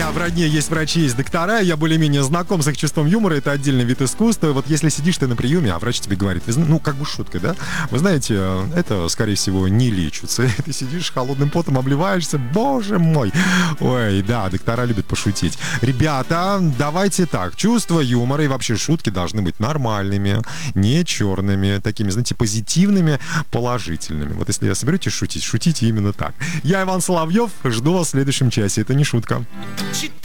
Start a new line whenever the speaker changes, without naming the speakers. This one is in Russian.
меня в родне есть врачи, есть доктора, я более-менее знаком с их чувством юмора, это отдельный вид искусства. Вот если сидишь ты на приеме, а врач тебе говорит, ну, как бы шутка, да? Вы знаете, это, скорее всего, не лечится. Ты сидишь холодным потом, обливаешься, боже мой. Ой, да, доктора любят пошутить. Ребята, давайте так, чувство юмора и вообще шутки должны быть нормальными, не черными, такими, знаете, позитивными, положительными. Вот если соберетесь шутить, шутите именно так. Я Иван Соловьев, жду вас в следующем часе. Это не шутка.